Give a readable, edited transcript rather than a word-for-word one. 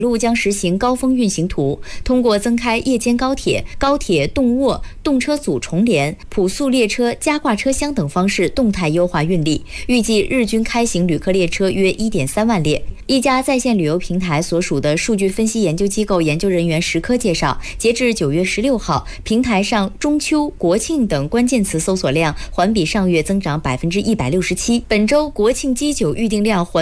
路将实行高峰运行图，通过增开夜间高铁、高铁动卧、动车组重联、普速列车加挂车厢等方式动态优化运力，预计日均开行旅客列车约1.3万列。一家在线旅游平台所属的数据分析研究机构研究人员石科介绍，截至9月16号，平台上中秋、国庆等关键词搜索量环比上月增长167%。本周国庆机酒预订量环